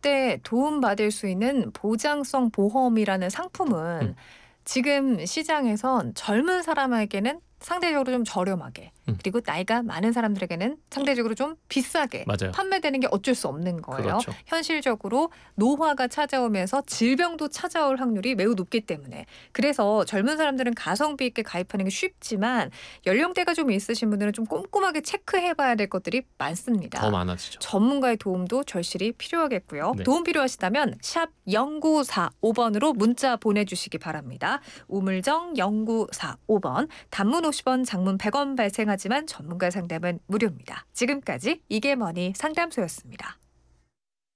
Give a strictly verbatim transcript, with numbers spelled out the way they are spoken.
때 도움받을 수 있는 보장성 보험이라는 상품은 음. 지금 시장에선 젊은 사람에게는 상대적으로 좀 저렴하게, 음. 그리고 나이가 많은 사람들에게는 상대적으로 좀 비싸게 맞아요. 판매되는 게 어쩔 수 없는 거예요. 그렇죠. 현실적으로 노화가 찾아오면서 질병도 찾아올 확률이 매우 높기 때문에. 그래서 젊은 사람들은 가성비 있게 가입하는 게 쉽지만 연령대가 좀 있으신 분들은 좀 꼼꼼하게 체크해 봐야 될 것들이 더 많습니다. 많아지죠. 전문가의 도움도 절실히 필요하겠고요. 네. 도움 필요하시다면 샵 영구사오 번으로 문자 보내주시기 바랍니다. 우물정 영구사오 번, 단문 오십 원, 장문 백 원 발생하지만 전문가 상담은 무료입니다. 지금까지 이게 뭐니 상담소였습니다.